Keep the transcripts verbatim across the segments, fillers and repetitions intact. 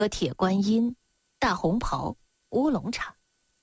和铁观音、大红袍、乌龙茶。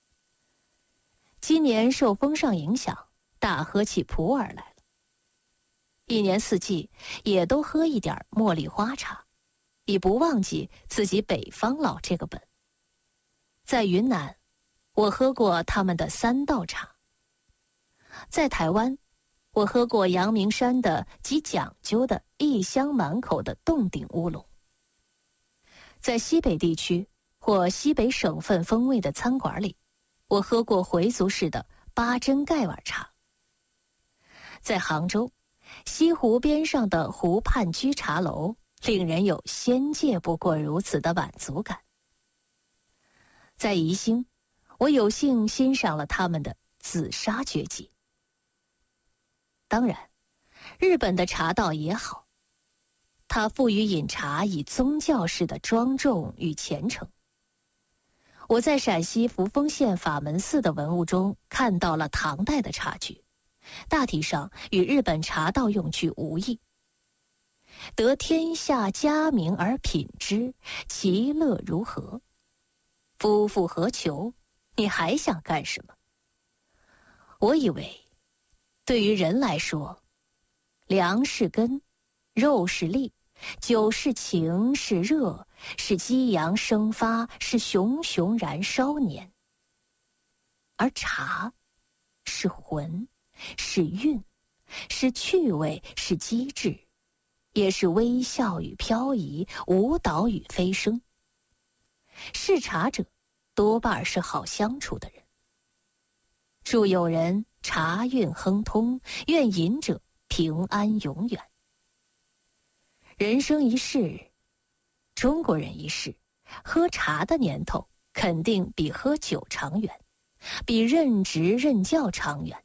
今年受风尚影响，大喝起普洱来了。一年四季也都喝一点茉莉花茶，以不忘记自己北方佬这个本。在云南，我喝过他们的三道茶。在台湾，我喝过阳明山的极讲究的一箱满口的洞顶乌龙。在西北地区或西北省份风味的餐馆里，我喝过回族式的八珍盖碗茶。在杭州，西湖边上的湖畔居茶楼令人有仙界不过如此的满足感。在宜兴，我有幸欣赏了他们的紫砂绝技。当然，日本的茶道也好，它赋予饮茶以宗教式的庄重与虔诚。我在陕西扶风县法门寺的文物中看到了唐代的茶具，大体上与日本茶道用具无异。得天下佳名而品之，其乐如何？夫复何求？你还想干什么？我以为，对于人来说，粮是根，肉是粒，酒是情，是热，是激扬生发，是熊熊燃烧年。而茶是魂，是韵，是趣味，是机智，也是微笑与飘移，舞蹈与飞升。嗜茶者多半是好相处的人。祝有人茶韵亨通，愿饮者平安永远。人生一世，中国人一世，喝茶的年头肯定比喝酒长远，比任职任教长远。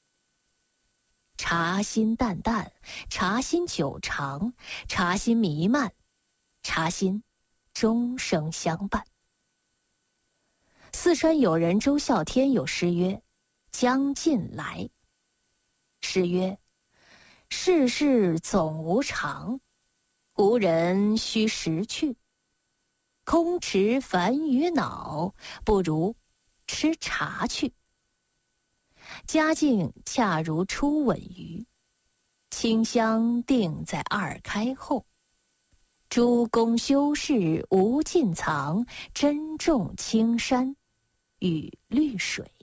茶心淡淡，茶心久长，茶心弥漫，茶心终生相伴。四川友人周孝天有诗曰：将进来。诗曰：世事总无常，无人须识去。空持烦于脑，不如吃茶去。佳境恰如初吻鱼，清香定在二开后。诸公修士无尽藏，珍重青山与绿水。